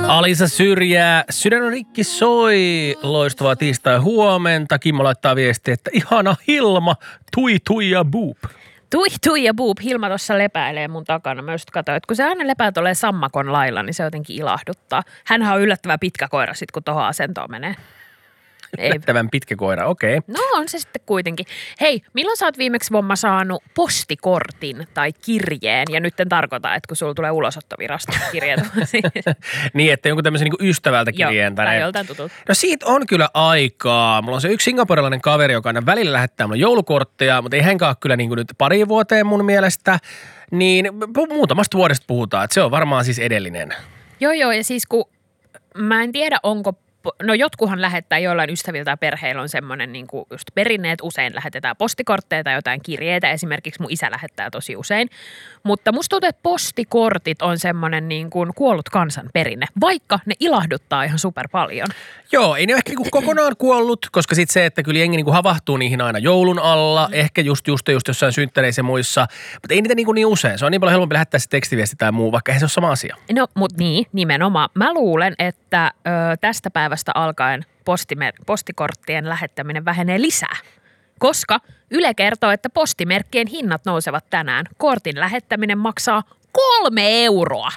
Alisa syrjää. Sydän on rikki soi. Loistavaa tiistai huomenta. Kimmo laittaa viestiä, että ihana Hilma. Tui ja boop. Tui ja boop. Hilma tuossa lepäilee mun takana. Mä just katsoin, että kun se aina lepää tolleen sammakon lailla, niin se jotenkin ilahduttaa. Hänhän on yllättävän pitkä koira sit, kun tohon asentoon menee. Yllättävän pitkä koira, okei. Okay. No on se sitten kuitenkin. Hei, milloin sä oot viimeksi Vomma saanut postikortin tai kirjeen? Ja nyt en tarkoita, että kun sulla tulee ulosottovirasta kirjeet. Niin, että jonkun tämmöisen niin ystävältä kirjeen. Joo, tai joltain tutulta. No siitä on kyllä aikaa. Mulla on se yksi singaporelainen kaveri, joka aina välillä lähettää mulle joulukortteja, mutta ei hänkään ole kyllä niin kuin nyt pari vuoteen mun mielestä. Niin muutamasta vuodesta puhutaan, että se on varmaan siis edellinen. Joo, ja siis kun mä en tiedä, onko no jotkuhan lähettää jollain ystäviltä ja perheillä on semmoinen niin kuin just perinne, että usein lähetetään postikortteja tai jotain kirjeitä. Esimerkiksi mun isä lähettää tosi usein. Mutta musta tuntuu, että postikortit on semmoinen niin kuin kuollut kansan perinne, vaikka ne ilahduttaa ihan super paljon. Joo, ei ne ehkä niin kokonaan kuollut, koska sitten se, että kyllä jengi niin havahtuu niihin aina joulun alla, ehkä just jossain synttäreissä ja muissa, mutta ei niitä niin usein. Se on niin paljon helpompi lähettää se tekstiviesti tai muu, vaikka eihän se ole sama asia. No, mutta niin, nimenomaan. Mä luulen, että tästä päivästä alkaen postikorttien lähettäminen vähenee lisää, koska Yle kertoo, että postimerkkien hinnat nousevat tänään. Kortin lähettäminen maksaa 3 euroa.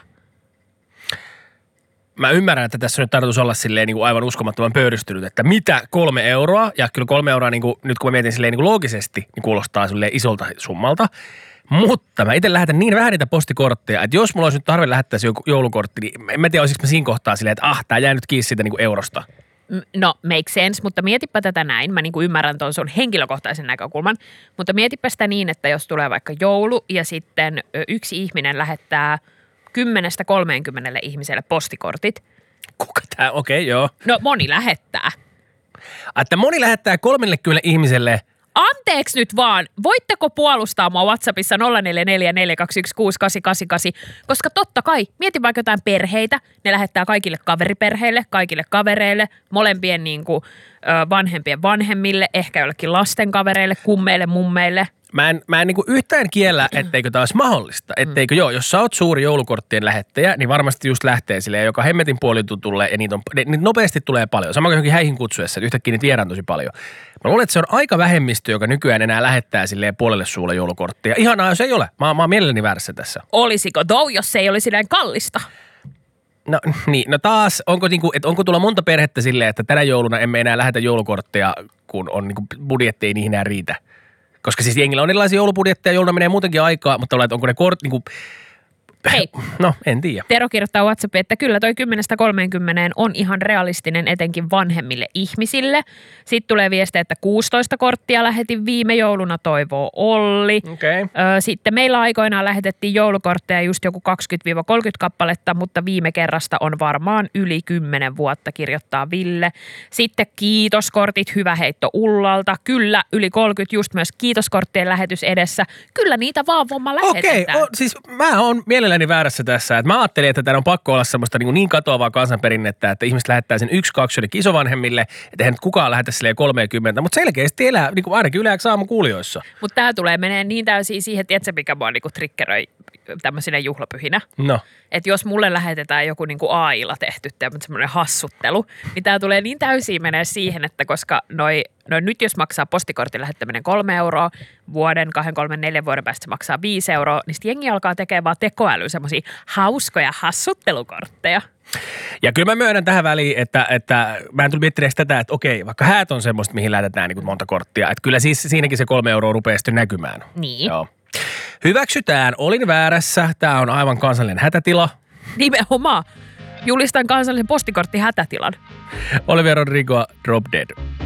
Mä ymmärrän, että tässä on nyt tarkoitus olla silleen niin kuin aivan uskomattoman pöyristynyt, että mitä 3 euroa, ja kyllä 3 euroa niin kuin, nyt kun mä mietin silleen niin kuin loogisesti, niin kuulostaa silleen isolta summalta, mutta mä itse lähetän niin vähän niitä postikortteja, että jos mulla olisi nyt tarve lähettää se joulukortti, niin en mä tiedä, olisiko mä siinä kohtaa silleen, että tää jää nyt kiinni siitä niin kuin eurosta. No, make sense, mutta mietipä tätä näin. Mä niin kuin ymmärrän tuon sun henkilökohtaisen näkökulman, mutta mietipä sitä niin, että jos tulee vaikka joulu ja sitten yksi ihminen lähettää 10-30 ihmiselle postikortit. Kuka tää? Okei, joo. No, moni lähettää. Että moni lähettää 30 ihmiselle. Anteeksi nyt vaan, voitteko puolustaa mua WhatsAppissa 0444216888, koska totta kai, mietin vaikka jotain perheitä, ne lähettää kaikille kaveriperheille, kaikille kavereille, molempien niin kuin, vanhempien vanhemmille, ehkä jollekin lasten kavereille, kummeille, mummeille. Mä en niin kuin yhtään kiellä, etteikö tämä olisi mahdollista. Etteikö jos sä oot suuri joulukorttien lähettäjä, niin varmasti just lähtee silleen, joka hemmetin puolitutulle ja niitä nopeasti tulee paljon. Sama kuin johonkin häihin kutsuessa, että yhtäkkiä niitä viedään tosi paljon. Mä luulen, että se on aika vähemmistö, joka nykyään enää lähettää silleen puolelle suulle joulukorttia. Ihanaa, jos ei ole. Mä oon mielelläni väärässä tässä. Olisiko jos se ei olisi näin kallista? No niin, no taas, onko tulla monta perhettä silleen, että tänä jouluna emme enää lähetä joulukortteja, kun on niin kuin budjetti ei niihin enää riitä? Koska siis jengillä on erilaisia joulubudjetteja, jouluna menee muutenkin aikaa, mutta onko ne niinku. Hei. No, en tiedä. Tero kirjoittaa WhatsAppiin, että kyllä toi 10-30 on ihan realistinen etenkin vanhemmille ihmisille. Sitten tulee viesti, että 16 korttia lähetin viime jouluna, toivoo Olli. Okay. Sitten meillä aikoinaan lähetettiin joulukortteja just joku 20-30 kappaletta, mutta viime kerrasta on varmaan yli 10 vuotta, kirjoittaa Ville. Sitten kiitoskortit, hyvä heitto Ullalta. Kyllä, yli 30 just myös kiitoskorttien lähetys edessä. Kyllä niitä vaan Vomma lähetetään. Okei, siis mä oon mielelläni väärässä tässä. Että mä ajattelin, että täällä on pakko olla semmoista niin katoavaa kansanperinnettä, että ihmiset lähettää sen 1-2 jonnekin isovanhemmille, että eihän nyt kukaan lähetä silleen 30, mutta selkeästi elää niin kuin ainakin yleensä aamukuulijoissa. Mutta tää tulee menee niin täysin siihen, että tiedätkö mikä mua niinku triggeröi tämmöisinä juhlapyhinä? No. Että jos mulle lähetetään joku niinku AI-lla tehty semmoinen hassuttelu, niin tää tulee niin täysin menee siihen, että koska nyt jos maksaa postikortin lähettäminen 3 euroa, vuoden, 2, 3, 4 vuoden päästä se maksaa 5 euroa, niin sitten jengi alkaa tekemään vaan tekoälyä semmoisia hauskoja hassuttelukortteja. Ja kyllä mä myönnän tähän väliin, että mä en tullut miettineeksi tätä, että okei, vaikka häät on semmoista, mihin lähetetään niin kuin monta korttia, että kyllä siis siinäkin se 3 euroa rupeaa sitten näkymään. Niin. Joo. Hyväksytään, olin väärässä, tää on aivan kansallinen hätätila. Nimenomaan. Julistan kansallisen postikorttihätätilan. Olivia Rodrigoa, Drop Dead.